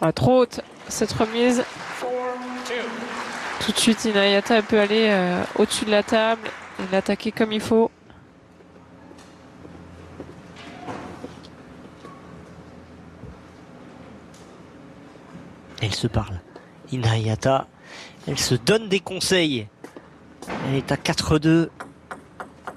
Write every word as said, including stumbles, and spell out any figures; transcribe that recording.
Ah, trop haute cette remise. Tout de suite, Inayata elle peut aller euh, au-dessus de la table et l'attaquer comme il faut. Elle se parle. Inayata, elle se donne des conseils. Elle est à quatre deux.